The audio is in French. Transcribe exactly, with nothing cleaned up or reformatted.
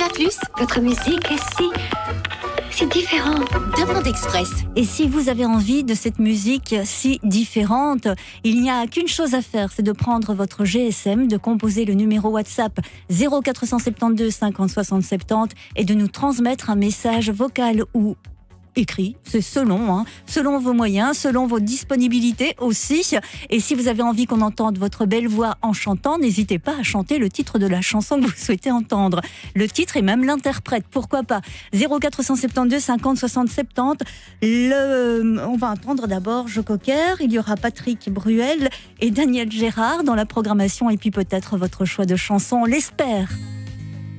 va plus? Votre musique est si... si différente. Demande Express. Et si vous avez envie de cette musique si différente, il n'y a qu'une chose à faire, c'est de prendre votre G S M, de composer le numéro WhatsApp zéro quatre cent soixante-douze cinquante soixante soixante et de nous transmettre un message vocal ou écrit, c'est selon, hein, selon vos moyens, selon vos disponibilités aussi. Et si vous avez envie qu'on entende votre belle voix en chantant, n'hésitez pas à chanter le titre de la chanson que vous souhaitez entendre. Le titre et même l'interprète, pourquoi pas. zéro quatre cent soixante-douze cinquante soixante soixante. Le, on va entendre d'abord Jo Cocker, il y aura Patrick Bruel et Daniel Gérard dans la programmation et puis peut-être votre choix de chanson, on l'espère.